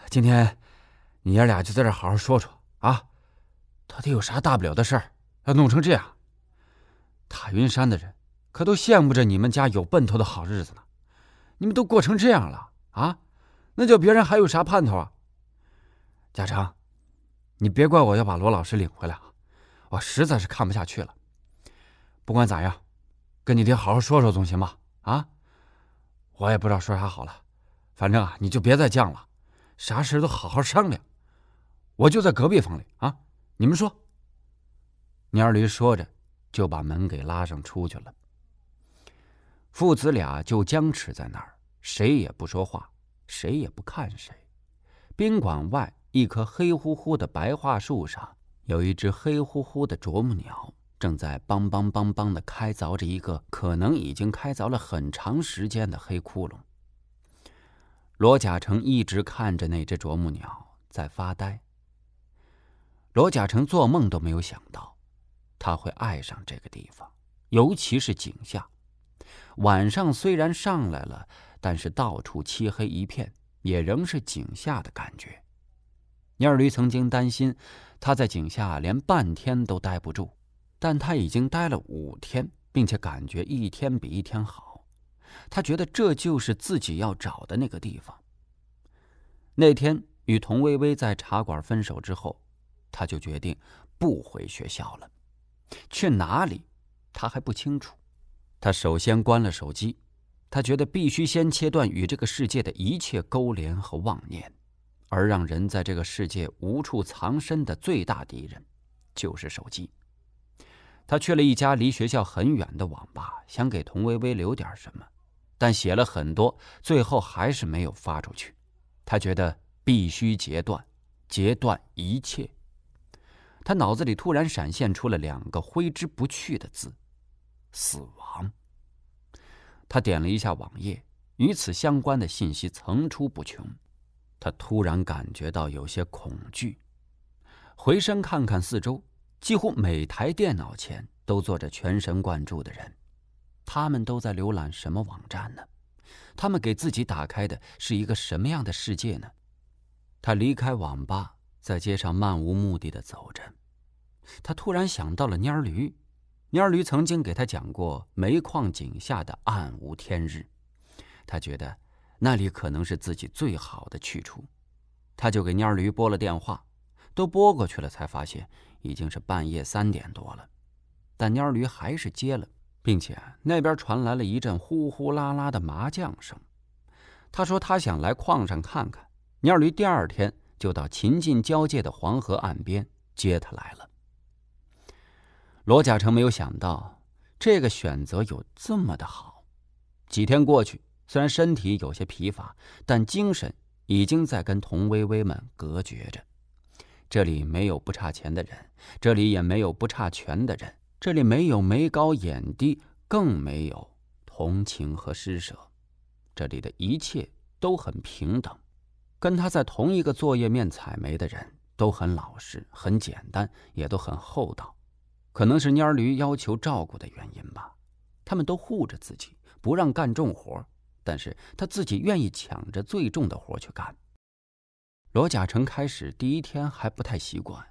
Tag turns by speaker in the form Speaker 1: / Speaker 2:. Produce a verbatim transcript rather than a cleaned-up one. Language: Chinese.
Speaker 1: 今天你爷俩就在这好好说说啊，到底有啥大不了的事儿，要弄成这样？塔云山的人可都羡慕着你们家有奔头的好日子呢，你们都过成这样了啊，那叫别人还有啥盼头啊？嘉诚，你别怪我要把罗老师领回来啊，我实在是看不下去了。不管咋样，跟你爹好好说说总行吧？啊，我也不知道说啥好了，反正啊，你就别再犟了，啥事都好好商量。我就在隔壁房里啊，你们说。蔫儿驴说着，就把门给拉上出去了。父子俩就僵持在那儿，谁也不说话，谁也不看谁。宾馆外一棵黑乎乎的白桦树上，有一只黑乎乎的啄木鸟，正在梆梆梆梆地开凿着一个可能已经开凿了很长时间的黑窟窿。罗甲成一直看着那只啄木鸟在发呆。罗甲成做梦都没有想到，他会爱上这个地方，尤其是井下。晚上虽然上来了，但是到处漆黑一片，也仍是井下的感觉。蔫儿驴曾经担心他在井下连半天都待不住，但他已经待了五天，并且感觉一天比一天好。他觉得这就是自己要找的那个地方。那天与童薇薇在茶馆分手之后，他就决定不回学校了。去哪里他还不清楚。他首先关了手机，他觉得必须先切断与这个世界的一切勾连和妄念，而让人在这个世界无处藏身的最大敌人就是手机。他去了一家离学校很远的网吧，想给童薇薇留点什么，但写了很多，最后还是没有发出去。他觉得必须截断，截断一切。他脑子里突然闪现出了两个挥之不去的字：死亡。他点了一下网页，与此相关的信息层出不穷。他突然感觉到有些恐惧，回身看看四周，几乎每台电脑前都坐着全神贯注的人。他们都在浏览什么网站呢？他们给自己打开的是一个什么样的世界呢？他离开网吧，在街上漫无目的地走着。他突然想到了蔫儿驴，蔫儿驴曾经给他讲过煤矿井下的暗无天日，他觉得那里可能是自己最好的去处。他就给蔫儿驴拨了电话，都拨过去了，才发现已经是半夜三点多了。但蔫儿驴还是接了，并且那边传来了一阵呼呼啦啦的麻将声。他说他想来矿上看看。蔫儿驴第二天就到秦晋交界的黄河岸边接他来了。罗甲成没有想到这个选择有这么的好。几天过去，虽然身体有些疲乏，但精神已经在跟童薇薇们隔绝着。这里没有不差钱的人，这里也没有不差权的人，这里没有眉高眼低，更没有同情和施舍。这里的一切都很平等。跟他在同一个作业面采煤的人都很老实，很简单，也都很厚道。可能是蔫儿驴要求照顾的原因吧，他们都护着自己，不让干重活，但是他自己愿意抢着最重的活去干。罗甲成开始第一天还不太习惯，